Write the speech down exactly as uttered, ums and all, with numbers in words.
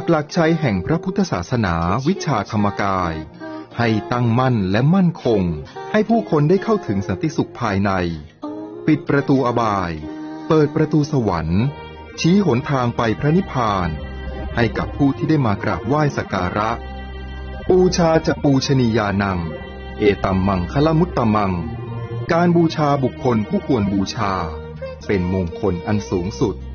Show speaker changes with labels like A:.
A: หลักชัยแห่งพระพุทธศาสนาวิชาธรรมกายให้ตั้งมั่นและมั่นคงให้ผู้คนได้เข้าถึงสันติสุขภายในปิดประตูอบายเปิดประตูสวรรค์ชี้หนทางไปพระนิพพานให้กับผู้ที่ได้มากราบไหว้สักการะปูชาจะปูชนียานังเอตัมมังคลมุตตมังการบูชาบุคคลผู้ควรบูชาเป็นมงคลอันสูงสุด